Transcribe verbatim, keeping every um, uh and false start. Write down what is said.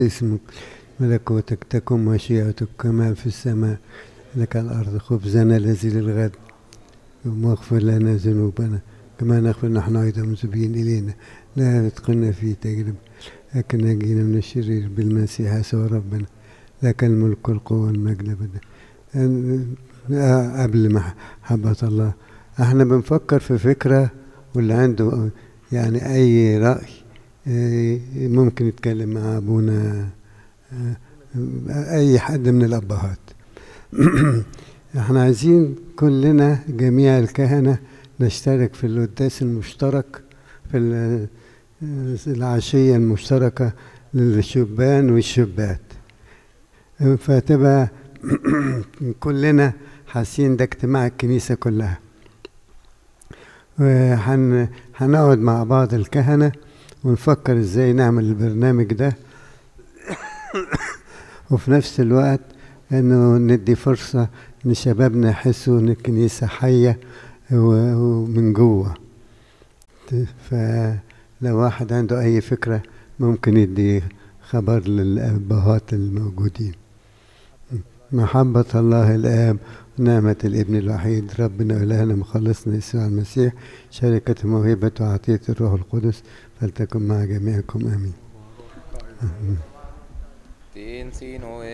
اسمك ملكوتك تكن مشيئتك كما في السماء لك الأرض. خبزنا الذي للغد واغفر لنا ذنوبنا كما نغفر نحن أيضا المذنبين إلينا، لا تدخلنا في تجربة لكن نجينا من الشرير بالمسيح يسوع ربنا، لك الملك والقوة والمجد أبدا. قبل محبة الله احنا بنفكر في فكرة، واللي عنده يعني أي رأي ممكن يتكلم مع أبونا أي حد من الأبهات. احنا عايزين كلنا جميع الكهنة نشترك في القداس المشترك، في العشية المشتركة للشبان والشابات، فتبقى كلنا حاسين ده اجتماع الكنيسة كلها. وهنقعد مع بعض الكهنة ونفكر ازاي نعمل البرنامج ده وفي نفس الوقت انه ندي فرصة ان شبابنا يحسوا ان الكنيسة حية ومن جوه. فلو واحد عنده اي فكرة ممكن يدي خبر للأبهات الموجودين. محبة الله الآب ونعمة الابن الوحيد ربنا وإلهنا مخلصنا يسوع المسيح، شركة موهبة وعطية الروح القدس فلتكن مع جميعكم آمين.